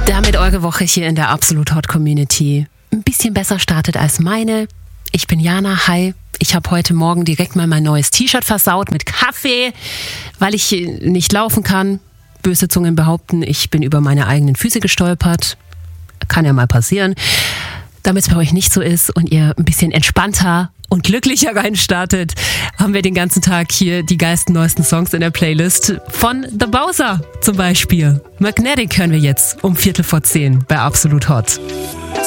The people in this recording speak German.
Damit eure Woche hier in der Absolut Hot Community ein bisschen besser startet als meine. Ich bin Jana, hi. Ich habe heute Morgen direkt mal mein neues T-Shirt versaut mit Kaffee, weil ich nicht laufen kann. Böse Zungen behaupten, ich bin über meine eigenen Füße gestolpert. Kann ja mal passieren. Damit es bei euch nicht so ist und ihr ein bisschen entspannter und glücklicher reinstartet, haben wir den ganzen Tag hier die geilsten neuesten Songs in der Playlist. Von The Bowser zum Beispiel. Magnetic hören wir jetzt um 10:15 bei Absolut Hot.